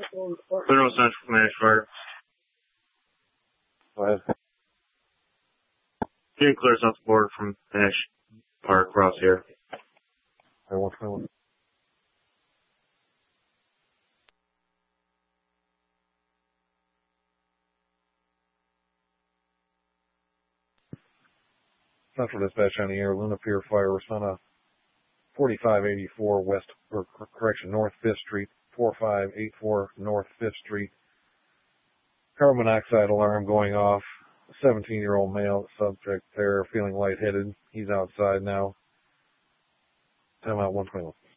Clear on Central Command Fire. Go ahead. Getting clear south the border from Nash Park across here. I want 121. Central Dispatch on the air. Luna Pier Fire. Respond to 4584 West, or correction, North 5th Street. 4584 North 5th Street. Carbon monoxide alarm going off. 17-year-old male subject there, feeling lightheaded. He's outside now. Time out 121.